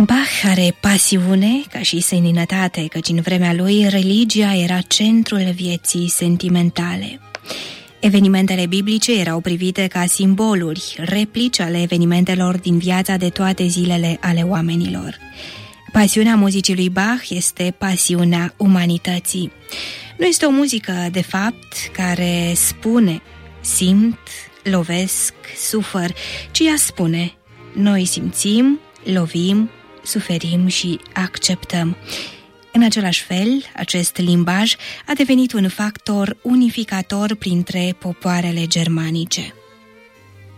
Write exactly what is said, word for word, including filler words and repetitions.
Bach are pasiune ca și seninătate, căci în vremea lui religia era centrul vieții sentimentale. Evenimentele biblice erau privite ca simboluri, replici ale evenimentelor din viața de toate zilele ale oamenilor. Pasiunea muzicii lui Bach este pasiunea umanității. Nu este o muzică, de fapt, care spune, simt, lovesc, sufăr, ci ea spune, noi simțim, lovim, suferim și acceptăm. În același fel, acest limbaj a devenit un factor unificator printre popoarele germanice.